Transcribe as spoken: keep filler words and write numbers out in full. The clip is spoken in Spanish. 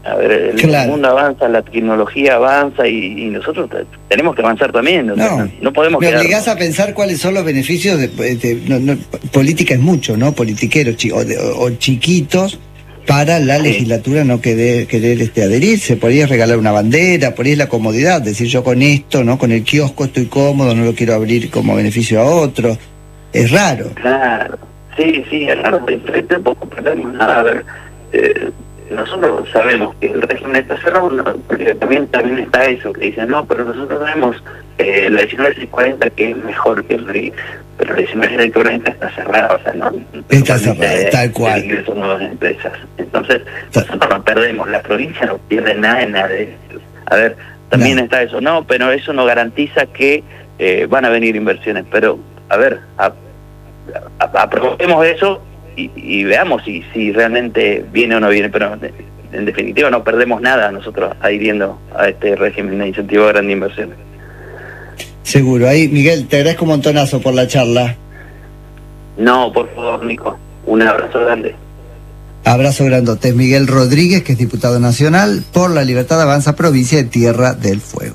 A ver, el, claro. el mundo avanza, la tecnología avanza y, y nosotros tenemos que avanzar también. O sea, no, no podemos me quedar... obligás a pensar cuáles son los beneficios de, de no, no, política es mucho, ¿no? Politiqueros chi, o, de, o chiquitos para la sí. legislatura no querer, querer este, adherirse. Podrías regalar una bandera, podrías la comodidad, decir yo con esto, ¿no? Con el kiosco estoy cómodo, no lo quiero abrir como beneficio a otro. Es raro. Claro, sí, sí, es raro, pero tampoco perdemos nada. A ver, eh, nosotros sabemos que el régimen está cerrado, no, porque también también está eso, que dicen, no, pero nosotros sabemos eh, la diecinueve seiscientos cuarenta que es mejor que el RI, pero la diecinueve seiscientos cuarenta está cerrada, o sea, no... Está cerrada, tal cual. Ingreso nuevas empresas. Entonces, nosotros no perdemos, la provincia no pierde nada en nada de eso. A ver, también no. está eso, no, pero eso no garantiza que eh, van a venir inversiones, pero, a ver, a, a, a, aprobemos eso y, y veamos si, si realmente viene o no viene, pero en definitiva no perdemos nada nosotros adhiriendo a este régimen de incentivo a grandes inversiones. Seguro. Ahí, Miguel, te agradezco un montonazo por la charla. No, por favor, Nico. Un abrazo grande. Abrazo grandote. Miguel Rodríguez, que es diputado nacional por la Libertad Avanza, provincia de Tierra del Fuego.